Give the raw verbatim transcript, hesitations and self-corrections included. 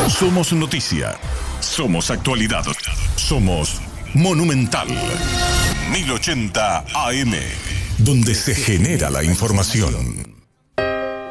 Somos noticia. Somos actualidad. Somos Monumental. mil ochenta A M. Donde se genera la información.